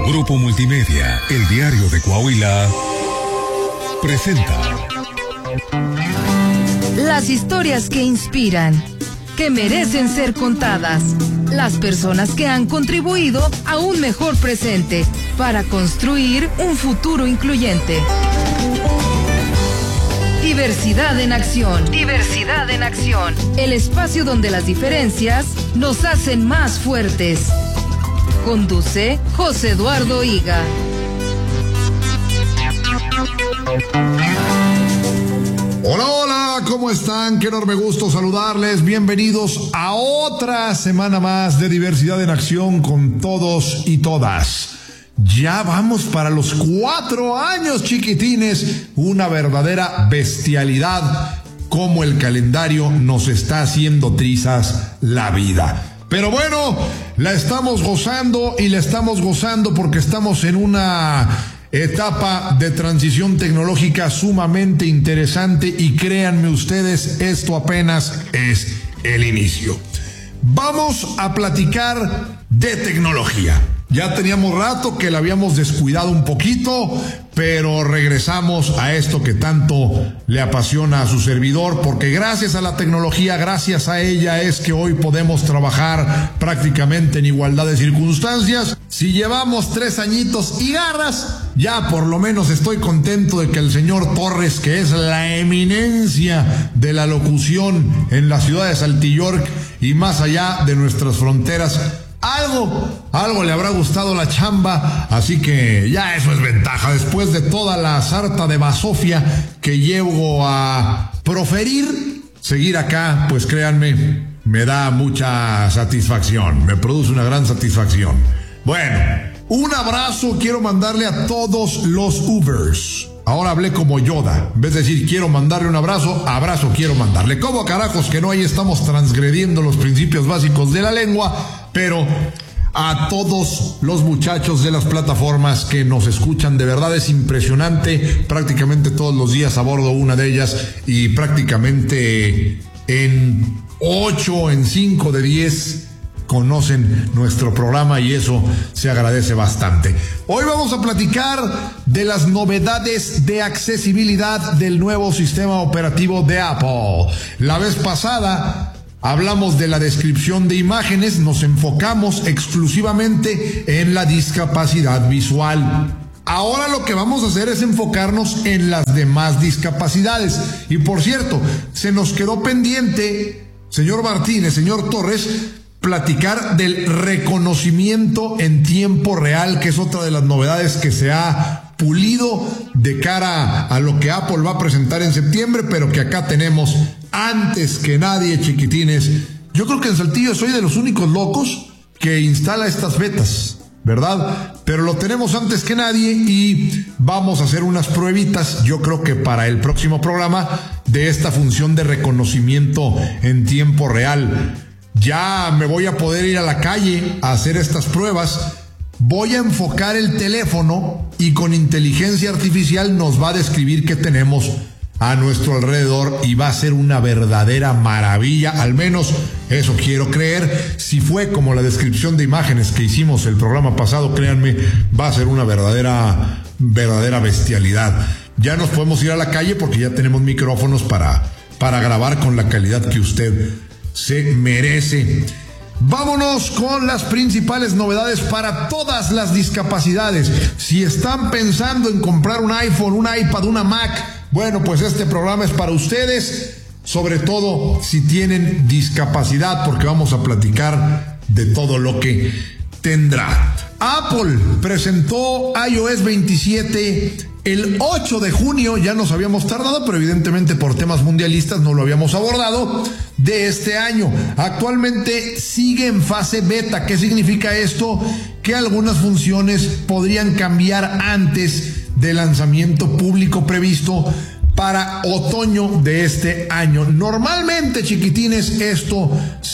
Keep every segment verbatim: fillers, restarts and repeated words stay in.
Grupo Multimedia, el diario de Coahuila, presenta las historias que inspiran, que merecen ser contadas, las personas que han contribuido a un mejor presente para construir un futuro incluyente. Diversidad en acción. Diversidad en acción. El espacio donde las diferencias nos hacen más fuertes. Conduce José Eduardo Higa. Hola, hola, ¿cómo están? Qué enorme gusto saludarles. Bienvenidos a otra semana más de Diversidad en Acción con todos y todas. Ya vamos para los cuatro años, chiquitines. Una verdadera bestialidad, como el calendario nos está haciendo trizas la vida. Pero bueno, la estamos gozando y la estamos gozando porque estamos en una etapa de transición tecnológica sumamente interesante y créanme ustedes, esto apenas es el inicio. Vamos a platicar de tecnología. Ya teníamos rato que la habíamos descuidado un poquito, pero regresamos a esto que tanto le apasiona a su servidor, porque gracias a la tecnología, gracias a ella es que hoy podemos trabajar prácticamente en igualdad de circunstancias. Si llevamos tres añitos y garras, ya por lo menos estoy contento de que el señor Torres, que es la eminencia de la locución en la ciudad de Saltillo y más allá de nuestras fronteras, Algo, algo le habrá gustado la chamba, así que ya eso es ventaja. Después de toda la sarta de basofia que llevo a proferir, seguir acá, pues créanme, me da mucha satisfacción, me produce una gran satisfacción. Bueno, un abrazo quiero mandarle a todos los Ubers. Ahora hablé como Yoda. En vez de decir quiero mandarle un abrazo, abrazo quiero mandarle. ¿Cómo carajos que no? Ahí estamos transgrediendo los principios básicos de la lengua. Pero a todos los muchachos de las plataformas que nos escuchan, de verdad es impresionante. Prácticamente todos los días abordo una de ellas y prácticamente en ocho, en cinco de diez conocen nuestro programa y eso se agradece bastante. Hoy vamos a platicar de las novedades de accesibilidad del nuevo sistema operativo de Apple. La vez pasada hablamos de la descripción de imágenes, nos enfocamos exclusivamente en la discapacidad visual. Ahora lo que vamos a hacer es enfocarnos en las demás discapacidades. Y por cierto, se nos quedó pendiente, señor Martínez, señor Torres, platicar del reconocimiento en tiempo real, que es otra de las novedades que se ha pulido de cara a lo que Apple va a presentar en septiembre, pero que acá tenemos antes que nadie, chiquitines. Yo creo que en Saltillo soy de los únicos locos que instala estas betas, ¿verdad? Pero lo tenemos antes que nadie y vamos a hacer unas pruebitas, yo creo que para el próximo programa, de esta función de reconocimiento en tiempo real. Ya me voy a poder ir a la calle a hacer estas pruebas. Voy a enfocar el teléfono y con inteligencia artificial nos va a describir qué tenemos a nuestro alrededor y va a ser una verdadera maravilla, al menos eso quiero creer. Si fue como la descripción de imágenes que hicimos el programa pasado, créanme, va a ser una verdadera, verdadera bestialidad. Ya nos podemos ir a la calle porque ya tenemos micrófonos para, para grabar con la calidad que usted se merece. Vámonos con las principales novedades para todas las discapacidades. Si están pensando en comprar un iPhone, un iPad, una Mac, bueno, pues este programa es para ustedes, sobre todo si tienen discapacidad, porque vamos a platicar de todo lo que tendrá. Apple presentó iOS veintisiete el ocho de junio, ya nos habíamos tardado, pero evidentemente por temas mundialistas no lo habíamos abordado, de este año. Actualmente sigue en fase beta. ¿Qué significa esto? Que algunas funciones podrían cambiar antes del lanzamiento público previsto para otoño de este año. Normalmente, chiquitines, esto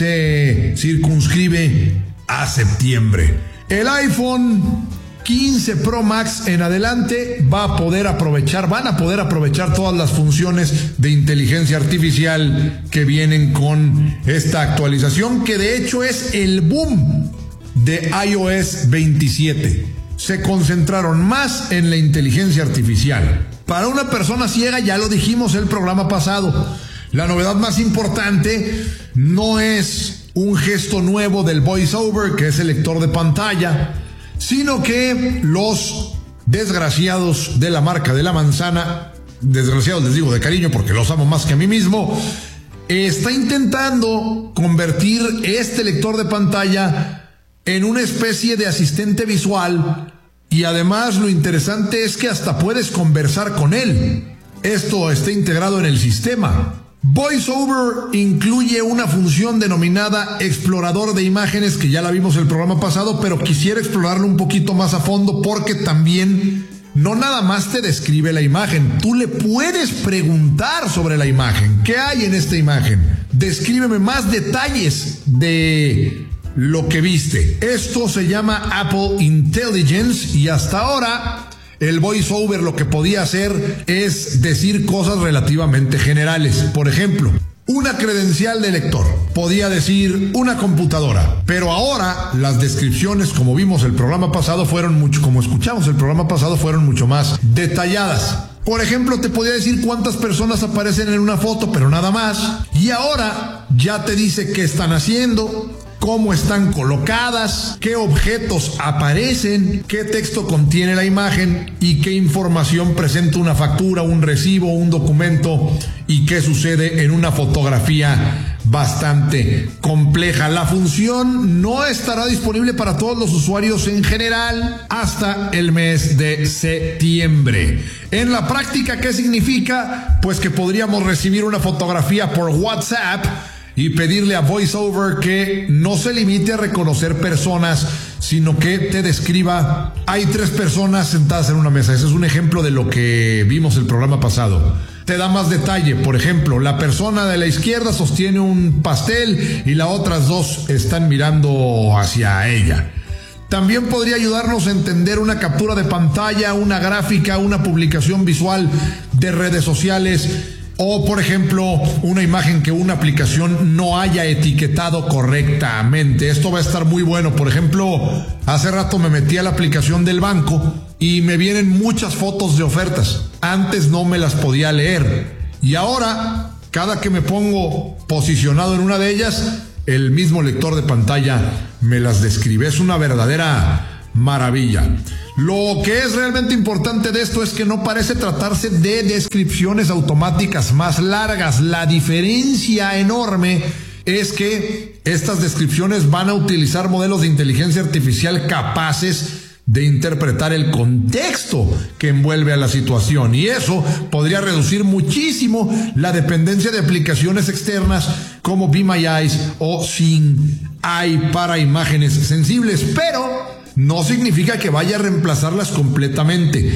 se circunscribe a septiembre. El iPhone quince Pro Max en adelante va a poder aprovechar, van a poder aprovechar todas las funciones de inteligencia artificial que vienen con esta actualización, que de hecho es el boom de iOS veintisiete. se concentraron más en la inteligencia artificial. Para una persona ciega, ya lo dijimos el programa pasado, la novedad más importante no es un gesto nuevo del voiceover, que es el lector de pantalla, sino que los desgraciados de la marca de la manzana, desgraciados les digo de cariño porque los amo más que a mí mismo, está intentando convertir este lector de pantalla en una especie de asistente visual, y además lo interesante es que hasta puedes conversar con él. Esto está integrado en el sistema. VoiceOver incluye una función denominada explorador de imágenes, que ya la vimos el programa pasado, pero quisiera explorarlo un poquito más a fondo porque también no nada más te describe la imagen, tú le puedes preguntar sobre la imagen. ¿Qué hay en esta imagen? Descríbeme más detalles de lo que viste. Esto se llama Apple Intelligence, y hasta ahora el VoiceOver lo que podía hacer es decir cosas relativamente generales. Por ejemplo, una credencial de lector. Podía decir una computadora. Pero ahora las descripciones, como vimos el programa pasado, fueron mucho, como escuchamos el programa pasado, fueron mucho más detalladas. Por ejemplo, te podía decir cuántas personas aparecen en una foto, pero nada más. Y ahora ya te dice qué están haciendo, cómo están colocadas, qué objetos aparecen, qué texto contiene la imagen y qué información presenta una factura, un recibo, un documento, y qué sucede en una fotografía bastante compleja. La función no estará disponible para todos los usuarios en general hasta el mes de septiembre. En la práctica, ¿qué significa? Pues que podríamos recibir una fotografía por WhatsApp y pedirle a VoiceOver que no se limite a reconocer personas, sino que te describa: hay tres personas sentadas en una mesa. Ese es un ejemplo de lo que vimos el programa pasado. Te da más detalle. Por ejemplo, la persona de la izquierda sostiene un pastel y las otras dos están mirando hacia ella. También podría ayudarnos a entender una captura de pantalla, una gráfica, una publicación visual de redes sociales, o, por ejemplo, una imagen que una aplicación no haya etiquetado correctamente. Esto va a estar muy bueno. Por ejemplo, hace rato me metí a la aplicación del banco y me vienen muchas fotos de ofertas. Antes no me las podía leer. Y ahora, cada que me pongo posicionado en una de ellas, el mismo lector de pantalla me las describe. Es una verdadera maravilla. Lo que es realmente importante de esto es que no parece tratarse de descripciones automáticas más largas. La diferencia enorme es que estas descripciones van a utilizar modelos de inteligencia artificial capaces de interpretar el contexto que envuelve a la situación, y eso podría reducir muchísimo la dependencia de aplicaciones externas como Be My Eyes o SingEye para imágenes sensibles, pero no significa que vaya a reemplazarlas completamente,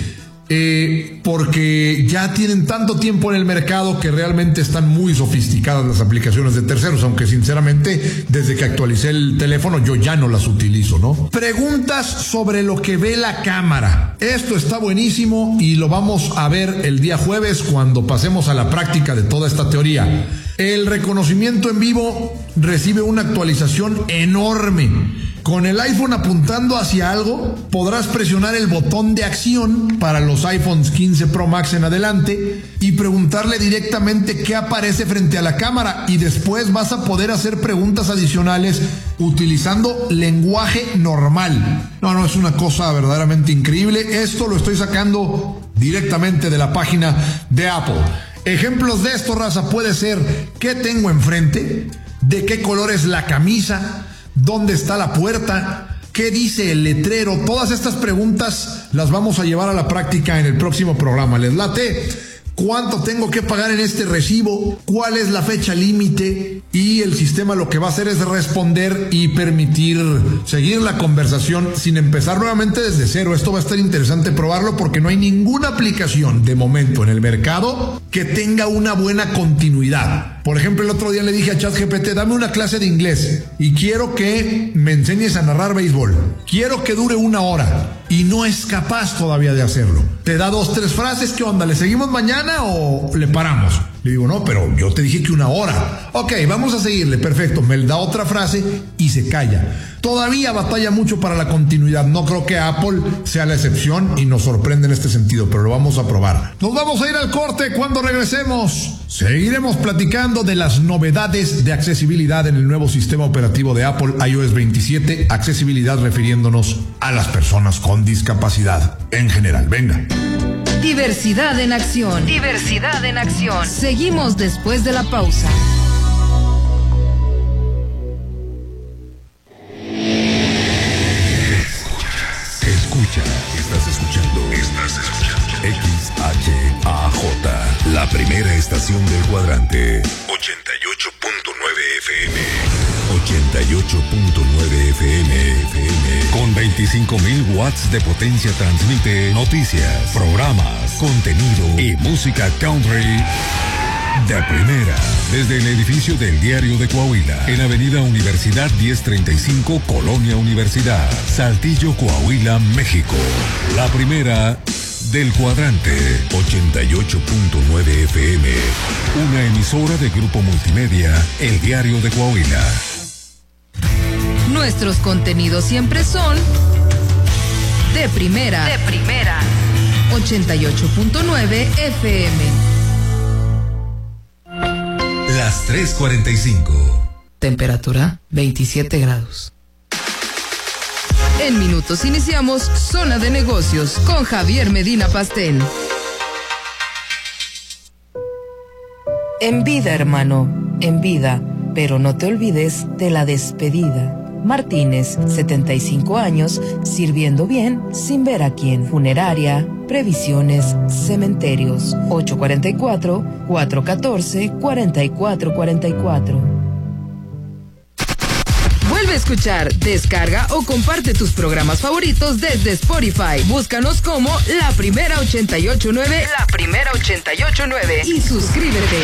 eh, porque ya tienen tanto tiempo en el mercado que realmente están muy sofisticadas las aplicaciones de terceros, aunque sinceramente desde que actualicé el teléfono yo ya no las utilizo, ¿no? Preguntas sobre lo que ve la cámara. Esto está buenísimo y lo vamos a ver el día jueves cuando pasemos a la práctica de toda esta teoría. El reconocimiento en vivo recibe una actualización enorme. Con el iPhone apuntando hacia algo, podrás presionar el botón de acción para los iPhones quince Pro Max en adelante y preguntarle directamente qué aparece frente a la cámara, y después vas a poder hacer preguntas adicionales utilizando lenguaje normal. No, no, es una cosa verdaderamente increíble. Esto lo estoy sacando directamente de la página de Apple. Ejemplos de esto, raza, puede ser: ¿qué tengo enfrente? ¿De qué color es la camisa? ¿Dónde está la puerta? ¿Qué dice el letrero? Todas estas preguntas las vamos a llevar a la práctica en el próximo programa. ¿Les late? ¿Cuánto tengo que pagar en este recibo? ¿Cuál es la fecha límite? Y el sistema lo que va a hacer es responder y permitir seguir la conversación sin empezar nuevamente desde cero. Esto va a estar interesante probarlo porque no hay ninguna aplicación de momento en el mercado que tenga una buena continuidad. Por ejemplo, el otro día le dije a ChatGPT: dame una clase de inglés y quiero que me enseñes a narrar béisbol. Quiero que dure una hora. Y no es capaz todavía de hacerlo. Te da dos, tres frases. ¿Qué onda? ¿Le seguimos mañana o le paramos? Le digo, no, pero yo te dije que una hora. Ok, vamos a seguirle, perfecto. Me da otra frase y se calla. Todavía batalla mucho para la continuidad. No creo que Apple sea la excepción y nos sorprende en este sentido, pero lo vamos a probar. Nos vamos a ir al corte. Cuando regresemos, seguiremos platicando de las novedades de accesibilidad en el nuevo sistema operativo de Apple iOS veintisiete. Accesibilidad refiriéndonos a las personas con discapacidad en general. Venga. Diversidad en acción. Diversidad en acción. Seguimos después de la pausa. Escucha, estás escuchando, estás escuchando X H A J, la primera estación del cuadrante. ochenta y ocho punto nueve F M. ochenta y ocho punto nueve F M. F M. Con veinticinco mil watts de potencia transmite noticias, programas, contenido y música country de primera, desde el edificio del Diario de Coahuila, en Avenida Universidad diez treinta y cinco, Colonia Universidad, Saltillo, Coahuila, México. La primera del cuadrante, ochenta y ocho punto nueve F M, una emisora de Grupo Multimedia, El Diario de Coahuila. Nuestros contenidos siempre son de primera. De primera. ochenta y ocho punto nueve F M. Las tres cuarenta y cinco. Temperatura veintisiete grados. En minutos iniciamos Zona de Negocios con Javier Medina Pastén. En vida, hermano, en vida, pero no te olvides de la despedida. Martínez, setenta y cinco años, sirviendo bien sin ver a quién. Funeraria, previsiones, cementerios. ocho cuatro cuatro, cuatro uno cuatro, cuatro cuatro cuatro cuatro. Vuelve a escuchar, descarga o comparte tus programas favoritos desde Spotify. Búscanos como La Primera ochenta y ocho nueve, La Primera ochenta y ocho nueve y suscríbete.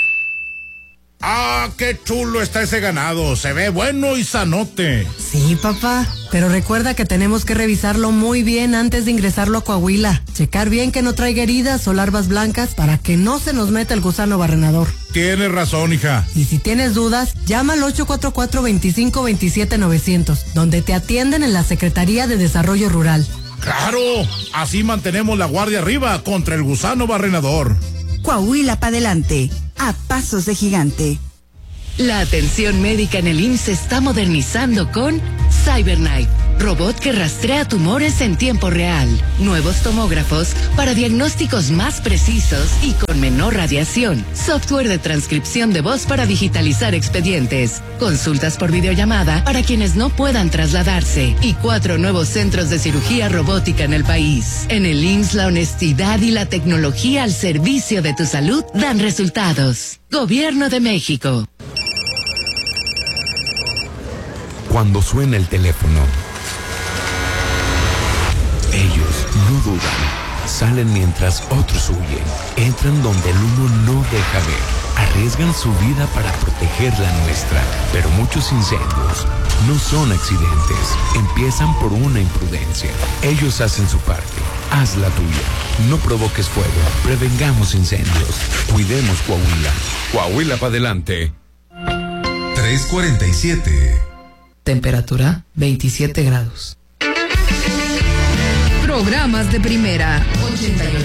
¡Ah, qué chulo está ese ganado! Se ve bueno y sanote. Sí, papá, pero recuerda que tenemos que revisarlo muy bien antes de ingresarlo a Coahuila. Checar bien que no traiga heridas o larvas blancas para que no se nos meta el gusano barrenador. Tienes razón, hija. Y si tienes dudas, llama al ocho cuatro cuatro, veinticinco, veintisiete, novecientos, donde te atienden en la Secretaría de Desarrollo Rural. ¡Claro! Así mantenemos la guardia arriba contra el gusano barrenador. Coahuila para adelante, a pasos de gigante. La atención médica en el I M S S se está modernizando con CyberKnife, robot que rastrea tumores en tiempo real, nuevos tomógrafos para diagnósticos más precisos y con menor radiación, software de transcripción de voz para digitalizar expedientes, consultas por videollamada para quienes no puedan trasladarse y cuatro nuevos centros de cirugía robótica en el país. En el I M S S la honestidad y la tecnología al servicio de tu salud dan resultados. Gobierno de México. Cuando suena el teléfono, ellos no dudan, salen mientras otros huyen, entran donde el uno no deja ver, arriesgan su vida para proteger la nuestra, pero muchos incendios no son accidentes, empiezan por una imprudencia. Ellos hacen su parte, haz la tuya, no provoques fuego, prevengamos incendios, cuidemos Coahuila. Coahuila para adelante. tres cuarenta y siete. Temperatura veintisiete grados. Programas de primera ochenta y ocho.